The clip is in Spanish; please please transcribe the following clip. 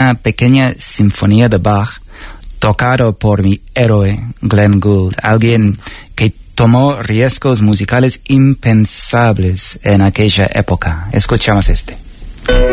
una pequeña sinfonía de Bach tocado por mi héroe Glenn Gould, alguien que tomó riesgos musicales impensables en aquella época. Escuchamos este.